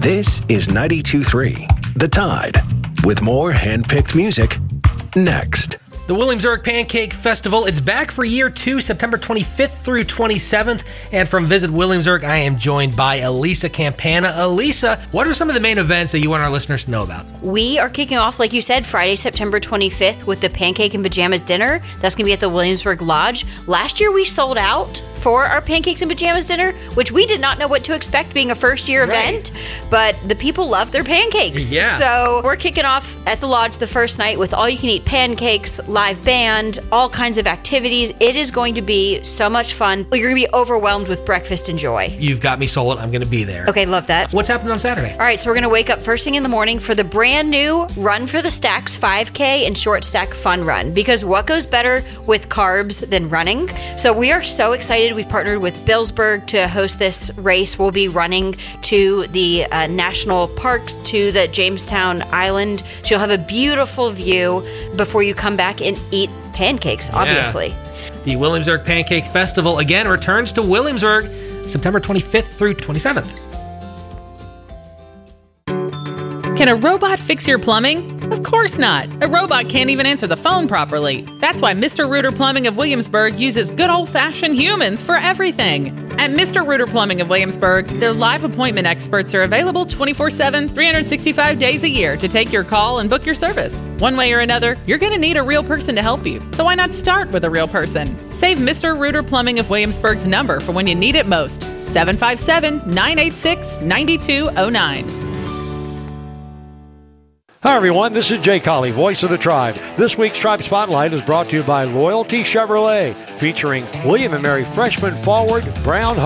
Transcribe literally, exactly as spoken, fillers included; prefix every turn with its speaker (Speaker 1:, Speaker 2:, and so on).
Speaker 1: This is ninety-two point three The Tide, with more hand-picked music next.
Speaker 2: The Williamsburg Pancake Festival, it's back for year two, September twenty-fifth through twenty-seventh. And from Visit Williamsburg, I am joined by Elisa Campana. Elisa, what are some of the main events that you want our listeners to know about?
Speaker 3: We are kicking off, like you said, Friday, September twenty-fifth with the Pancake and Pajamas Dinner. That's going to be at the Williamsburg Lodge. Last year, we sold out for our Pancakes and Pajamas Dinner, which we did not know what to expect being a first-year
Speaker 2: Right.
Speaker 3: event, but the people love their pancakes.
Speaker 2: Yeah.
Speaker 3: So we're kicking off at the Lodge the first night with all-you-can-eat pancakes, live band, all kinds of activities. It is going to be so much fun. You're going to be overwhelmed with breakfast and joy.
Speaker 2: You've got me sold. I'm going to be there.
Speaker 3: Okay, love that.
Speaker 2: What's happening on Saturday?
Speaker 3: All right, so we're going to wake up first thing in the morning for the brand new Run for the Stacks five K and Short Stack Fun Run, because what goes better with carbs than running? So we are so excited. We've partnered with Billsburg to host this race. We'll be running to the uh, national parks, to the Jamestown Island. So you'll have a beautiful view before you come back and eat pancakes, obviously.
Speaker 2: Yeah. The Williamsburg Pancake Festival, again, returns to Williamsburg September twenty-fifth through twenty-seventh.
Speaker 4: Can a robot fix your plumbing? Of course not. A robot can't even answer the phone properly. That's why Mister Rooter Plumbing of Williamsburg uses good old-fashioned humans for everything. At Mister Rooter Plumbing of Williamsburg, their live appointment experts are available twenty-four seven, three hundred sixty-five days a year to take your call and book your service. One way or another, you're going to need a real person to help you. So why not start with a real person? Save Mister Rooter Plumbing of Williamsburg's number for when you need it most. seven five seven, nine eight six, nine two zero nine.
Speaker 5: Hi, everyone. This is Jay Colley, voice of the Tribe. This week's Tribe Spotlight is brought to you by Loyalty Chevrolet, featuring William and Mary freshman forward Brown